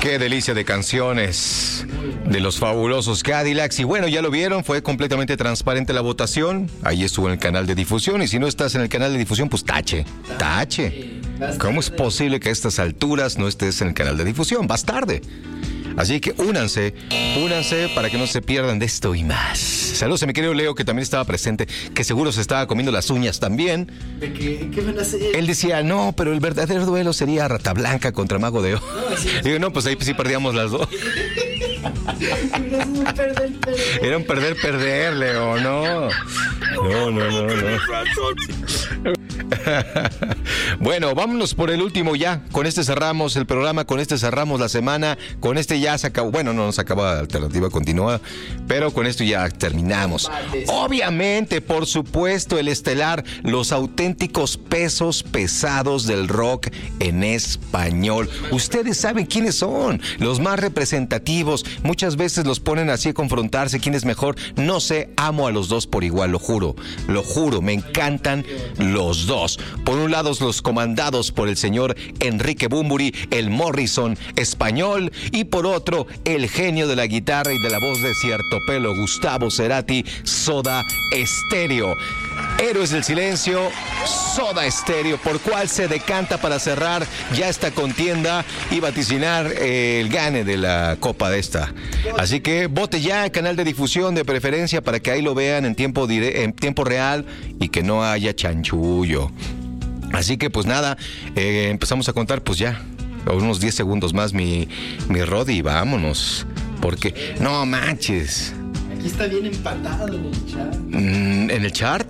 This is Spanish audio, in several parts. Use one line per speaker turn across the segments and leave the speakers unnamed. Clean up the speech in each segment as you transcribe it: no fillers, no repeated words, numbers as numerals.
Qué delicia de canciones de los fabulosos Cadillacs. Y bueno, ya lo vieron, fue completamente transparente la votación. Ahí estuvo en el canal de difusión. Y si no estás en el canal de difusión, pues tache. ¿Cómo es posible que a estas alturas no estés en el canal de difusión? Vas tarde. Así que únanse para que no se pierdan de esto y más. Saludos a mi querido Leo, que también estaba presente, que seguro se estaba comiendo las uñas también.
¿De qué van a hacer?
Él decía, no, pero el verdadero duelo sería Rata Blanca contra Mago de O. Digo, no, pues ahí sí perdíamos las dos. Era un perder, Leo, no. Bueno, vámonos por el último ya. Con este cerramos el programa, con este cerramos la semana, con este ya se acabó. Bueno, no nos acaba Alternativa Continua, pero con esto ya terminamos. Obviamente, por supuesto, el estelar, los auténticos pesos pesados del rock en español. Ustedes saben quiénes son, los más representativos. Muchas veces los ponen así a confrontarse, quién es mejor. No sé, amo a los dos por igual, lo juro, me encantan los dos. Por un lado, los comandados por el señor Enrique Bunbury, el Morrison español, y por otro, el genio de la guitarra y de la voz de cierto pelo, Gustavo Cerati, Soda Stereo. Héroes del Silencio, Soda Stereo, por cuál se decanta para cerrar ya esta contienda y vaticinar el gane de la copa de esta. Así que vote ya, canal de difusión de preferencia, para que ahí lo vean en tiempo real y que no haya chanchullo. Así que pues nada, empezamos a contar pues ya unos 10 segundos más mi Rod, y vámonos, porque no manches.
Aquí está bien empatado en el chat.
¿En el chat?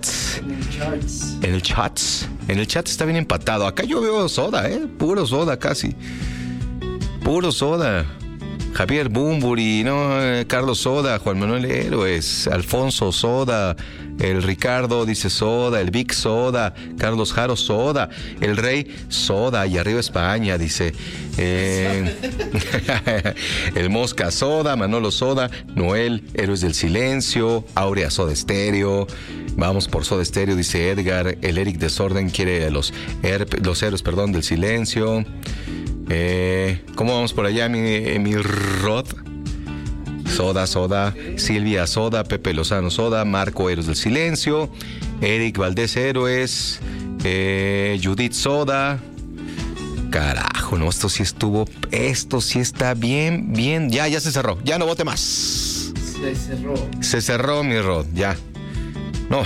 En el chat está bien empatado. Acá yo veo Soda, puro Soda casi. Puro Soda. Javier Bunbury, ¿no? Carlos Soda, Juan Manuel Héroes, Alfonso Soda, el Ricardo dice Soda, el Vic Soda, Carlos Jaro Soda, el Rey Soda, y arriba España, dice el Mosca Soda, Manolo Soda, Noel, Héroes del Silencio, Aurea Soda Stereo, vamos por Soda Stereo, dice Edgar, el Eric Desorden quiere los Héroes, del Silencio. ¿Cómo vamos por allá, mi Rod? Soda, Silvia Soda, Pepe Lozano Soda, Marco Héroes del Silencio, Eric Valdés Héroes, Judith Soda. Carajo, no, esto sí está bien, ya se cerró, ya no vote más. Se cerró mi Rod, ya. No.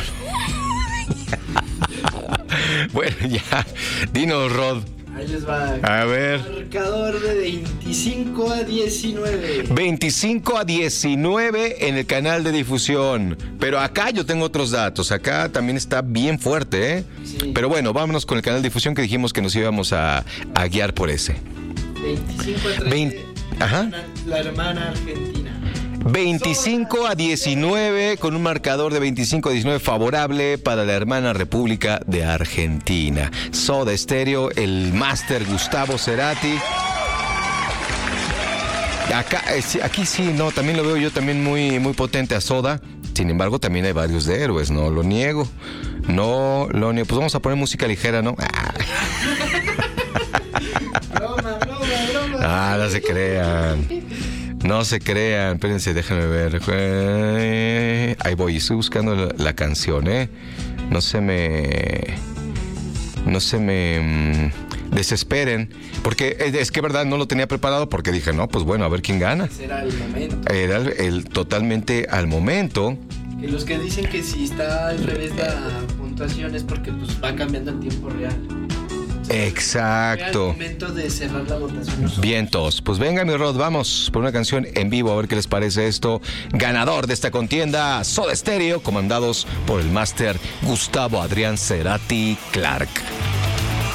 Bueno, ya, dinos, Rod.
Ahí les va.
A ver.
Marcador de 25 a 19.
25 a 19 en el canal de difusión. Pero acá yo tengo otros datos. Acá también está bien fuerte, ¿eh? Sí. Pero bueno, vámonos con el canal de difusión, que dijimos que nos íbamos a guiar por ese.
25 a 13.
Ajá.
La hermana argentina.
25 a 19, con un marcador de 25 a 19 favorable para la hermana República de Argentina. Soda Stereo, el máster Gustavo Cerati. Aquí sí, no, también lo veo yo también muy potente a Soda. Sin embargo, también hay varios de Héroes, no lo niego. Pues vamos a poner música ligera, ¿no?
Broma.
No se crean. No se crean, espérense, déjenme ver. Ahí voy, estoy buscando la canción, No se me desesperen, porque es que verdad no lo tenía preparado, porque dije, no, pues bueno, a ver quién gana.
Era el momento.
Era totalmente al momento.
Y los que dicen que si está al revés la puntuación es porque pues va cambiando en tiempo real.
Exacto.
Era el momento de cerrar la votación.
Vientos. Pues venga, mi Rod, vamos por una canción en vivo, a ver qué les parece esto. Ganador de esta contienda, Soda Stereo, comandados por el máster Gustavo Adrián Cerati Clark.